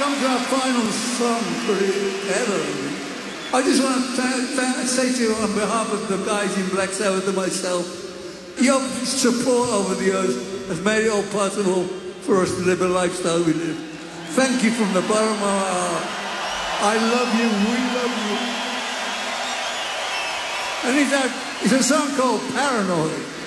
come to our final song for ever. I just want to say to you on behalf of the guys in Black Sabbath and myself, your support over the years has made it all possible for us to live a lifestyle we live. Thank you from the bottom of our heart. I love you, we love you. And it's a song called Paranoid.